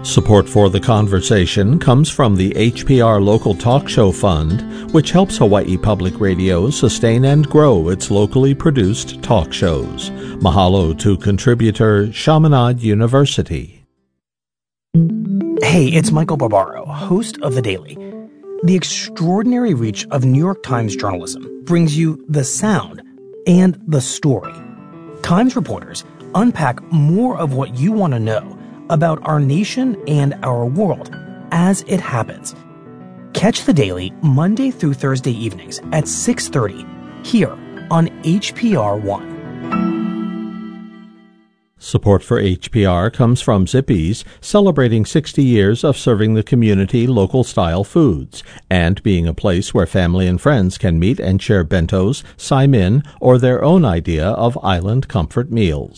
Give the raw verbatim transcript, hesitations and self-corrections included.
Support for the conversation comes from the H P R Local Talk Show Fund, which helps Hawaii Public Radio sustain and grow its locally produced talk shows. Mahalo to contributor Chaminade University. Hey, it's Michael Barbaro, host of The Daily. The extraordinary reach of New York Times journalism brings you the sound and the story. Times reporters unpack more of what you want to know about our nation and our world as it happens. Catch The Daily Monday through Thursday evenings at six thirty here on H P R one. Support for H P R comes from Zippy's, celebrating sixty years of serving the community local-style foods and being a place where family and friends can meet and share bentos, saimin, or their own idea of island comfort meals.